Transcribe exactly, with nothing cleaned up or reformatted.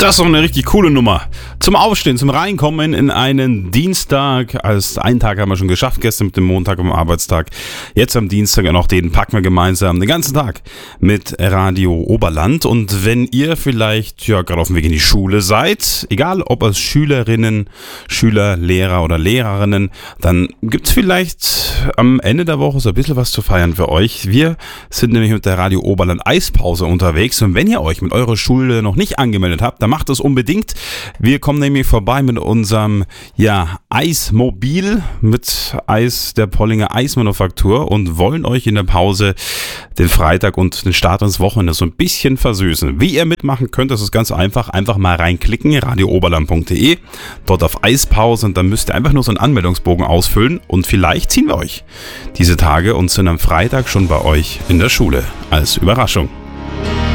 Das ist doch eine richtig coole Nummer. Zum Aufstehen, zum Reinkommen in einen Dienstag. Als einen Tag haben wir schon geschafft, gestern mit dem Montag am Arbeitstag. Jetzt am Dienstag und auch den packen wir gemeinsam den ganzen Tag mit Radio Oberland. Und wenn ihr vielleicht ja gerade auf dem Weg in die Schule seid, egal ob als Schülerinnen, Schüler, Lehrer oder Lehrerinnen, dann gibt es vielleicht am Ende der Woche so ein bisschen was zu feiern für euch. Wir sind nämlich mit der Radio Oberland Eispause unterwegs. Und wenn ihr euch mit eurer Schule noch nicht angemeldet habt, dann macht es unbedingt. Wir kommen nämlich vorbei mit unserem ja, Eismobil, mit Eis der Pollinger Eismanufaktur und wollen euch in der Pause den Freitag und den Start ins Wochenende so ein bisschen versüßen. Wie ihr mitmachen könnt, das ist ganz einfach. Einfach mal reinklicken, radio oberland punkt de, dort auf Eispause und dann müsst ihr einfach nur so einen Anmeldungsbogen ausfüllen und vielleicht ziehen wir euch diese Tage und sind am Freitag schon bei euch in der Schule als Überraschung.